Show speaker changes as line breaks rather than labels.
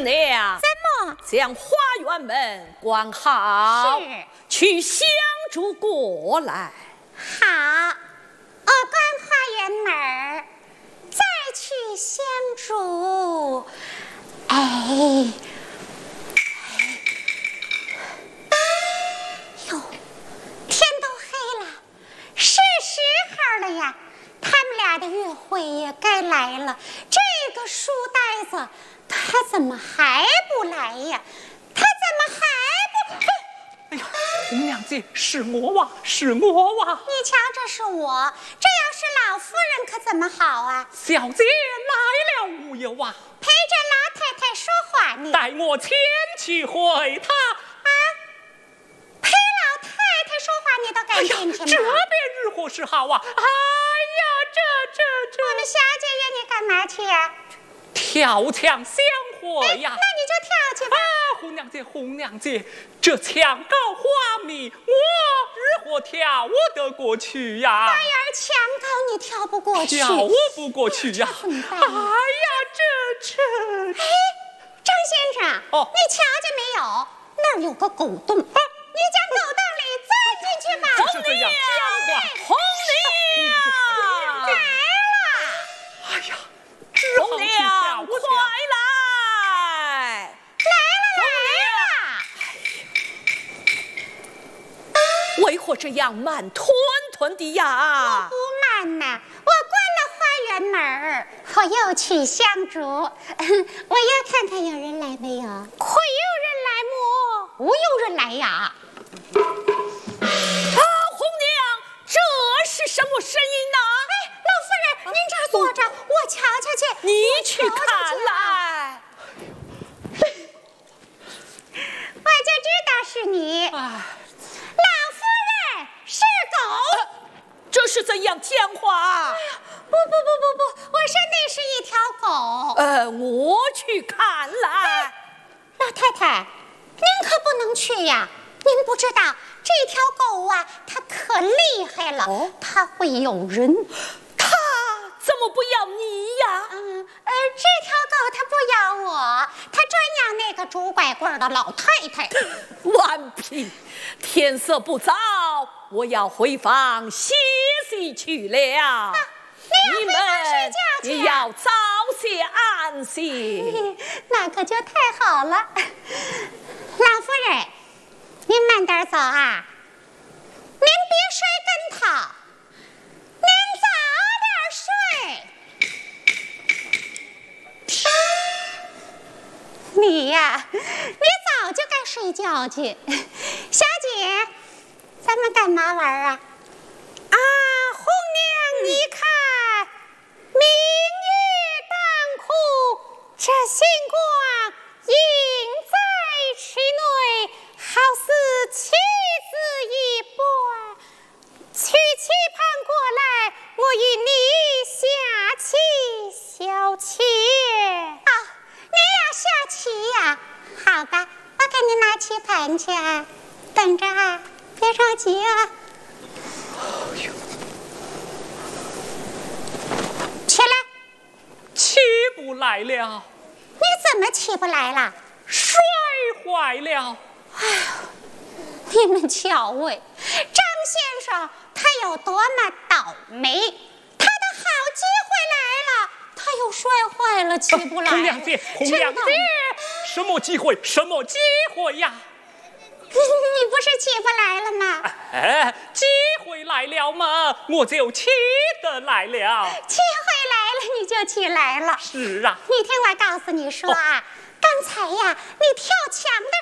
红娘，
怎么
将花园门关好？
是。
去香烛过来。
好，我关花园门儿，再去香烛。哎，哟，天都黑了，是时候了呀。他们俩的约会也该来了。这个书呆子，他怎么还不来呀？他怎么还不？
哎呀，红娘姐，是我哇，是我哇！
你瞧，这是我，这要是老夫人可怎么好啊？
小姐来了无忧啊！
陪着老太太说话呢。
带我前去会她。
啊，陪老太太说话你都敢进去吗？
这边日何是好啊！哎呀，这
我们小姐约你干嘛去呀？
跳墙相会呀！
那你就跳去吧。
红娘姐，红娘姐，这墙高花密，我日何跳我得过去呀？
花园墙高，你跳不过去。
跳我不过去呀！
怎么办？
哎呀，这。
哎，张先生，
哦，
你瞧见没有？那儿有个狗洞，你将狗洞里钻进去吧。
就是这样讲话。
红娘
来了。
哎呀，
红娘快来！为何这样慢吞吞的呀？
不慢呐，我关了花园门儿，我又去香烛，我要看看有人来没有。会有人来么？不有人来呀。
啊，红娘，这是什么声音呢？
哎，老夫人，您这儿坐着，我瞧瞧去。
你去看来。
我就知道是你。老夫人是狗。
这是怎样讲话？
不，我说那是一条狗。
我去看来。
老太太，您可不能去呀！您不知道这条狗啊，它可厉害了，它会咬人。
它怎么不要你呀？
这条狗它不咬我，它专咬那个拄拐棍的老太太。
顽皮！天色不早，我要回房歇息去了。
你要回房睡觉去
也要早些安息。
那可就太好了。老夫人，您慢点走啊，您别摔跟头，您早点睡。你呀，你早就该睡觉去。小姐，咱们干嘛玩啊？红娘，你看，明月当空，这星光映在池内，好似棋子一般。取棋盘过来，我与你下棋小妾。你要下棋呀？好吧，我给你拿棋盘去啊，等着啊，别着急啊。起来！
起不来了。
你怎么起不来了？
摔坏了。
哎呦，你们瞧喂，张先生他有多么倒霉，他的好机会来了，他又摔坏了，起不来。
红娘姐，红娘姐，什么机会？什么机会呀？
你不是起不来了吗？
机会来了嘛，我就起得来了。
机会来了，你就起来了。
是啊。
你听我告诉你说啊，刚才呀，你跳墙的